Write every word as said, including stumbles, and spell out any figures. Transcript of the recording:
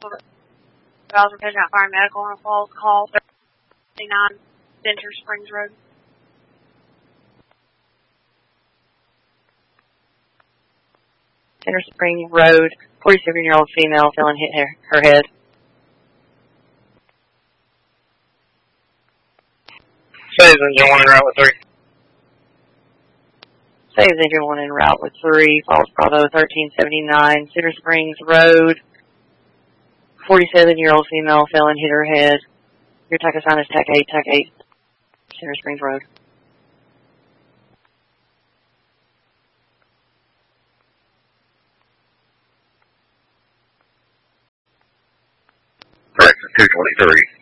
Browser Pigeon at Fire Medical on a false call, thirty-nine Center Springs Road. Center Springs Road, forty-seven-year-old female fell and hit her, her head. Saves engine one en route with three. Saves engine one en route with three. Falls Bravo thirteen seventy-nine Center Springs Road. forty-seven-year-old female fell and hit her head. Your TAC assign is TAC eight, TAC eight, Center Springs Road. Correct, two twenty-three.